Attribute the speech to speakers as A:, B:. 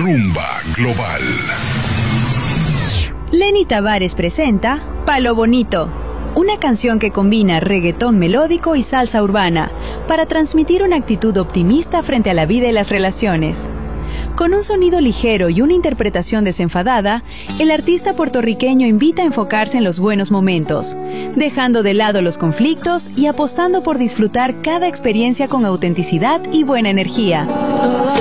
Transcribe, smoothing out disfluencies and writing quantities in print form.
A: Rumba Global.
B: Lenny Tavares presenta Palo Bonito, una canción que combina reggaetón melódico y salsa urbana para transmitir una actitud optimista frente a la vida y las relaciones. Con un sonido ligero y una interpretación desenfadada, el artista puertorriqueño invita a enfocarse en los buenos momentos, dejando de lado los conflictos y apostando por disfrutar cada experiencia con autenticidad y buena energía.